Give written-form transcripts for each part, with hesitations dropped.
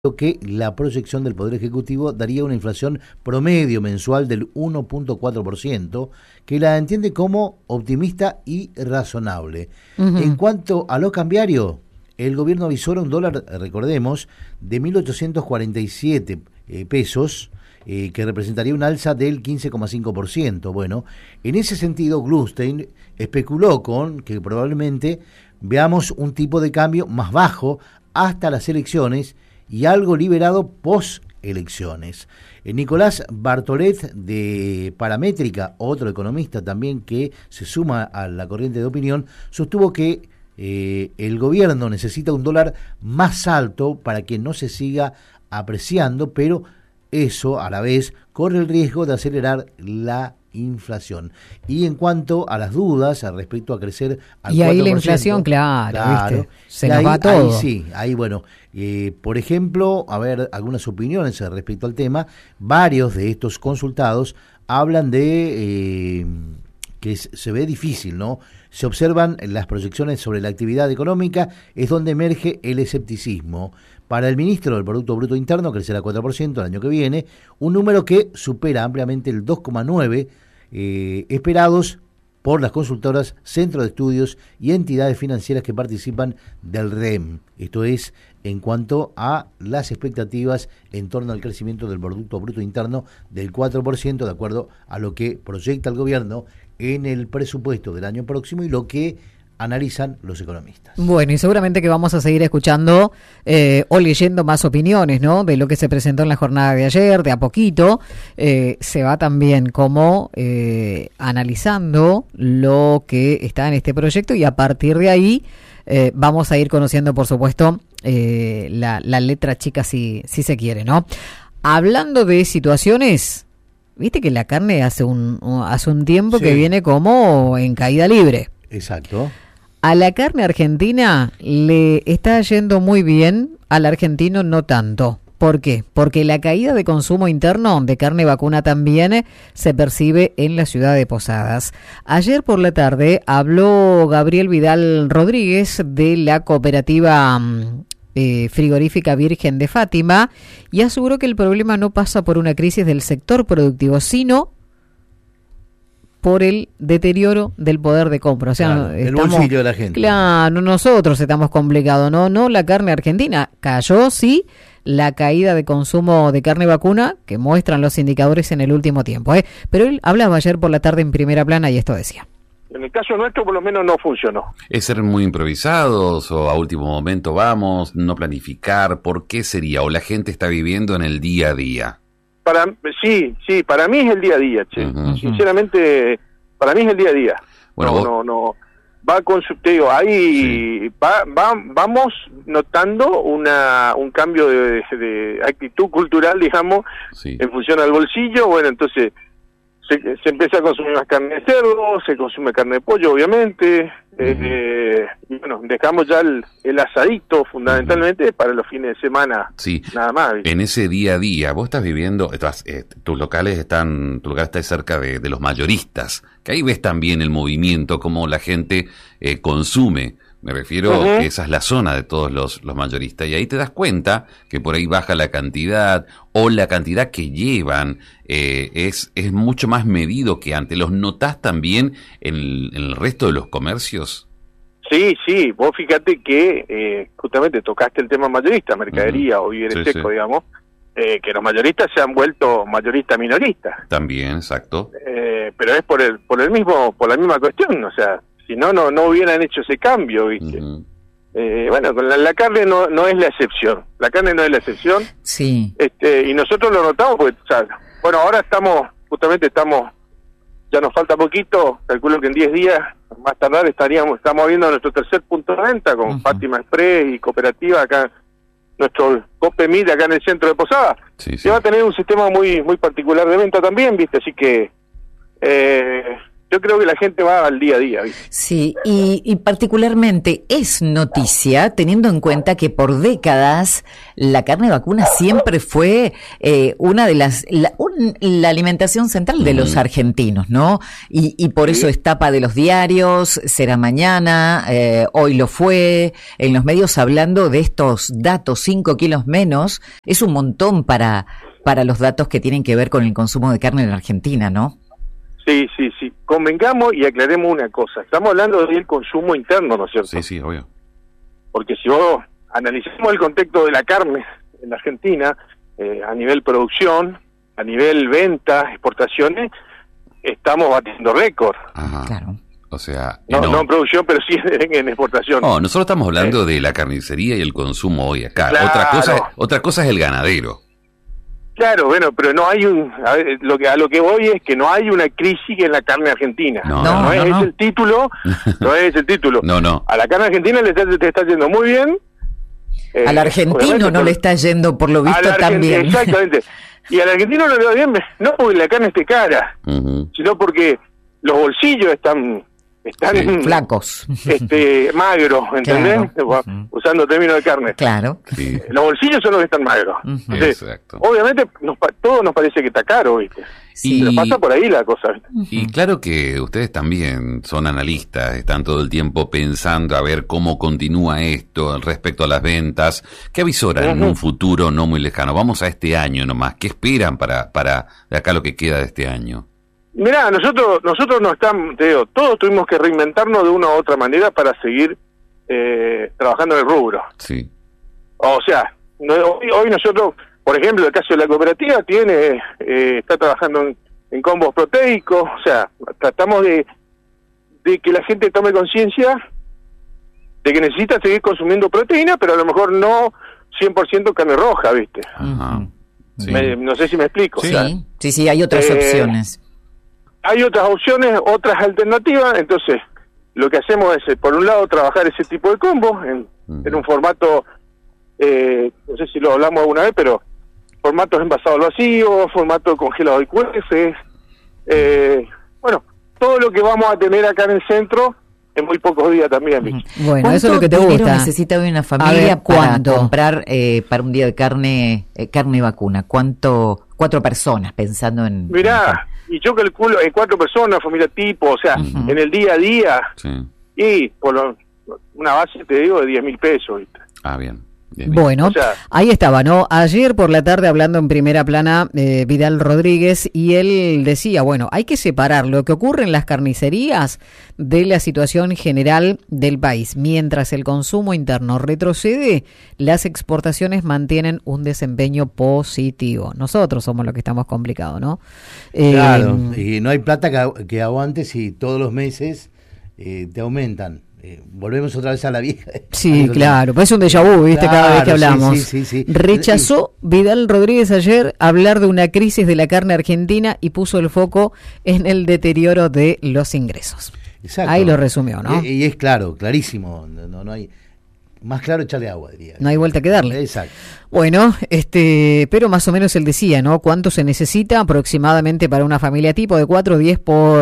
que la proyección del Poder Ejecutivo daría una inflación promedio mensual del 1.4%, que la entiende como optimista y razonable. En cuanto a lo cambiario, el gobierno avisora un dólar, recordemos, de 1.847 pesos, que representaría un alza del 15,5%. Bueno, en ese sentido, Glustein especuló con que probablemente veamos un tipo de cambio más bajo hasta las elecciones y algo liberado post-elecciones. Nicolás Bartolet, de Paramétrica, otro economista también que se suma a la corriente de opinión, sostuvo que el gobierno necesita un dólar más alto para que no se siga apreciando, pero eso a la vez corre el riesgo de acelerar la inflación. Y en cuanto a las dudas respecto a crecer al 4%, y ahí la inflación, claro, ¿viste? Se nos va todo. Ahí sí, ahí bueno, por ejemplo, a ver, algunas opiniones respecto al tema. Varios de estos consultados hablan de que se ve difícil, ¿no? Se observan las proyecciones sobre la actividad económica, es donde emerge el escepticismo. Para el ministro del Producto Bruto Interno crecerá 4% el año que viene, un número que supera ampliamente el 2,9% esperados por las consultoras, centros de estudios y entidades financieras que participan del REM. Esto es en cuanto a las expectativas en torno al crecimiento del Producto Bruto Interno del 4%, de acuerdo a lo que proyecta el gobierno en el presupuesto del año próximo y lo que analizan los economistas. Bueno, y seguramente que vamos a seguir escuchando o leyendo más opiniones, ¿no? De lo que se presentó en la jornada de ayer, de a poquito. Se va también como analizando lo que está en este proyecto y a partir de ahí vamos a ir conociendo, por supuesto, la letra chica si se quiere, ¿no? Hablando de situaciones, viste que la carne hace un tiempo que viene como en caída libre. Exacto. A la carne argentina le está yendo muy bien, al argentino no tanto. ¿Por qué? Porque la caída de consumo interno de carne vacuna también se percibe en la ciudad de Posadas. Ayer por la tarde habló Gabriel Vidal Rodríguez de la cooperativa frigorífica Virgen de Fátima y aseguró que el problema no pasa por una crisis del sector productivo, sino por el deterioro del poder de compra. O sea, claro, el bolsillo de la gente. Claro, nosotros estamos complicados, no la carne argentina. Cayó, sí, la caída de consumo de carne vacuna que muestran los indicadores en el último tiempo. Pero él hablaba ayer por la tarde en Primera Plana y esto decía. En el caso nuestro, por lo menos, no funcionó. ¿Es ser muy improvisados o a último momento vamos, no planificar? ¿Por qué sería? ¿O la gente está viviendo en el día a día? Sí, para mí es el día a día, che. Sinceramente, para mí es el día a día. Bueno, no. Va con su, te digo, ahí sí. Vamos notando un cambio de actitud cultural, digamos, sí, en función al bolsillo. Bueno, entonces se empieza a consumir más carne de cerdo, se consume carne de pollo, obviamente. Y bueno, dejamos ya el asadito fundamentalmente para los fines de semana, sí, nada más. En ese día a día, vos estás viviendo, tu local está cerca de los mayoristas, que ahí ves también el movimiento, cómo la gente consume. Me refiero que esa es la zona de todos los mayoristas, y ahí te das cuenta que por ahí baja la cantidad, o la cantidad que llevan es mucho más medido que antes. ¿Los notás también en el resto de los comercios? Sí, vos fíjate que justamente tocaste el tema mayorista, mercadería o víveres secos, digamos, que los mayoristas se han vuelto mayoristas minoristas. También, exacto. Pero es por la misma cuestión, o sea, si no hubieran hecho ese cambio, ¿viste? Bueno, con la carne no es la excepción. La carne no es la excepción. Sí. Y nosotros lo notamos porque, o sea, bueno, ahora estamos, ya nos falta poquito, calculo que en 10 días, más tardar, estamos viendo nuestro tercer punto de venta con Fátima Express y Cooperativa acá, nuestro Copemid acá en el centro de Posadas. Sí. Que va a tener un sistema muy, muy particular de venta también, ¿viste? Así que yo creo que la gente va al día a día, ¿viste? Sí, y particularmente es noticia teniendo en cuenta que por décadas la carne vacuna siempre fue una de la alimentación central de los argentinos, ¿no? Y por eso es tapa de los diarios, será mañana, hoy lo fue, en los medios hablando de estos datos, 5 kilos menos, es un montón para los datos que tienen que ver con el consumo de carne en Argentina, ¿no? Sí. Convengamos y aclaremos una cosa. Estamos hablando del consumo interno, ¿no es cierto? Sí, obvio. Porque si vos analizamos el contexto de la carne en Argentina, a nivel producción, a nivel venta, exportaciones, estamos batiendo récord. Ajá. Claro. O sea, no en producción, pero sí en exportación. No, nosotros estamos hablando de la carnicería y el consumo hoy acá. Claro. Otra cosa es el ganadero. Claro, bueno, pero no hay a lo que voy es que no hay una crisis en la carne argentina. No es el título, no es el título. No. A la carne argentina te está yendo muy bien. Al argentino no le está yendo, por lo visto, tan bien. Exactamente. Y al argentino no le va bien, no porque la carne esté cara, sino porque los bolsillos están flacos, magros, ¿entendés? Claro. Usando términos de carne. Claro. Sí. Los bolsillos son los que están magros. Entonces, exacto. Obviamente todo nos parece que está caro, ¿viste? Sí. Pero pasa por ahí la cosa, ¿viste? Y claro que ustedes también son analistas, están todo el tiempo pensando a ver cómo continúa esto respecto a las ventas. ¿Qué avisoran en un futuro no muy lejano? Vamos a este año nomás. ¿Qué esperan para de acá lo que queda de este año? Mirá, nosotros no estamos, te digo, todos tuvimos que reinventarnos de una u otra manera para seguir trabajando en el rubro. Sí. O sea, hoy nosotros, por ejemplo, el caso de la cooperativa está trabajando en combos proteicos, o sea, tratamos de que la gente tome conciencia de que necesita seguir consumiendo proteína, pero a lo mejor no 100% carne roja, ¿viste? Ajá. Sí. No sé si me explico. Sí, o sea, sí, hay otras opciones. Hay otras opciones, otras alternativas, entonces lo que hacemos es, por un lado, trabajar ese tipo de combos en un formato, no sé si lo hablamos alguna vez, pero formatos envasados al vacío, formato congelado de QF, bueno, todo lo que vamos a tener acá en el centro en muy pocos días también, ¿viste? Bueno, eso es lo que te gusta. ¿Cuánto necesita hoy una familia para comprar para un día de carne vacuna? ¿Cuatro personas pensando en...? Mirá, y yo calculo en 4 personas, familia tipo, o sea, en el día a día, y por una base, te digo, de 10.000 pesos, ¿viste? Ah, bien. Bueno, o sea, ahí estaba, ¿no? Ayer por la tarde hablando en Primera Plana Vidal Rodríguez, y él decía, bueno, hay que separar lo que ocurre en las carnicerías de la situación general del país. Mientras el consumo interno retrocede, las exportaciones mantienen un desempeño positivo. Nosotros somos los que estamos complicados, ¿no? Claro, y no hay plata que aguante si todos los meses te aumentan. Volvemos otra vez a la vieja. Sí, claro, pues es un déjà vu, ¿viste? Cada vez que hablamos. Sí. Rechazó Vidal Rodríguez ayer hablar de una crisis de la carne argentina y puso el foco en el deterioro de los ingresos. Exacto. Ahí lo resumió, ¿no? Y es claro, clarísimo, no hay... Más claro, echarle agua, diría. No hay vuelta que darle. Exacto. Bueno, pero más o menos él decía, ¿no? ¿Cuánto se necesita aproximadamente para una familia tipo de 4, 10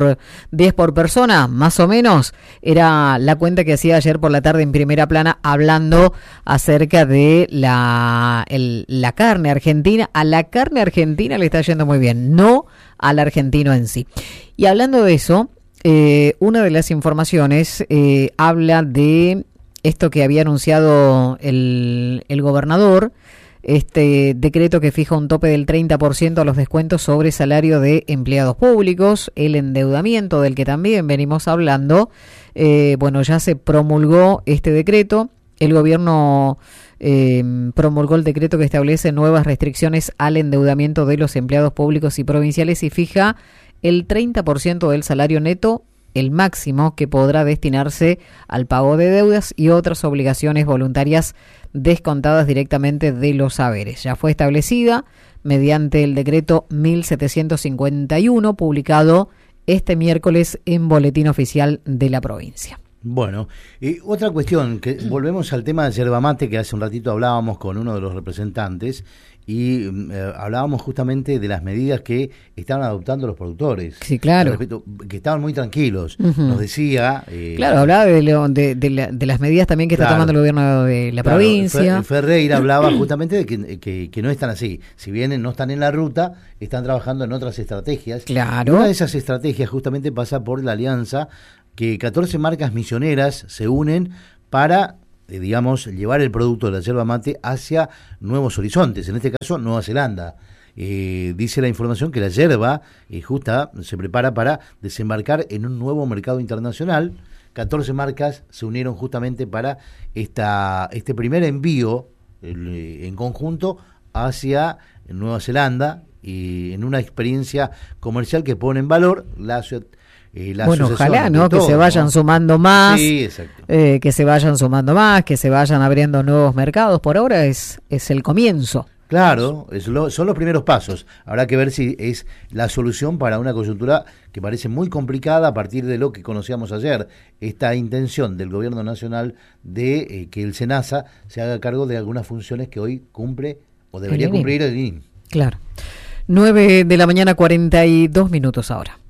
por persona? Más o menos. Era la cuenta que hacía ayer por la tarde en Primera Plana, hablando acerca de la carne argentina. A la carne argentina le está yendo muy bien, no al argentino en sí. Y hablando de eso, una de las informaciones habla de esto que había anunciado el gobernador, este decreto que fija un tope del 30% a los descuentos sobre salario de empleados públicos, el endeudamiento del que también venimos hablando. Bueno, ya se promulgó este decreto, el gobierno promulgó el decreto que establece nuevas restricciones al endeudamiento de los empleados públicos y provinciales y fija el 30% del salario neto, el máximo que podrá destinarse al pago de deudas y otras obligaciones voluntarias descontadas directamente de los haberes. Ya fue establecida mediante el decreto 1751, publicado este miércoles en Boletín Oficial de la provincia. Bueno, otra cuestión, que volvemos al tema de yerba mate, que hace un ratito hablábamos con uno de los representantes y hablábamos justamente de las medidas que estaban adoptando los productores. Sí, claro. Respecto, que estaban muy tranquilos. Nos decía... claro, hablaba de las medidas también que está tomando el gobierno de la provincia. Ferreira hablaba justamente de que no están así. Si bien no están en la ruta, están trabajando en otras estrategias. Claro. Y una de esas estrategias justamente pasa por la alianza que 14 marcas misioneras se unen para, digamos, llevar el producto de la yerba mate hacia nuevos horizontes, en este caso Nueva Zelanda. Dice la información que la yerba justa se prepara para desembarcar en un nuevo mercado internacional. 14 marcas se unieron justamente para este primer envío en conjunto hacia Nueva Zelanda, y en una experiencia comercial que pone en valor la bueno, ojalá, ¿no? Que se vayan sumando más, sí, exacto. Que se vayan sumando más, que se vayan abriendo nuevos mercados. Por ahora es el comienzo. Claro, son los primeros pasos. Habrá que ver si es la solución para una coyuntura que parece muy complicada a partir de lo que conocíamos ayer, esta intención del gobierno nacional de que el SENASA se haga cargo de algunas funciones que hoy cumple o debería cumplir el INIM. Claro. 9 de la mañana, 42 minutos ahora.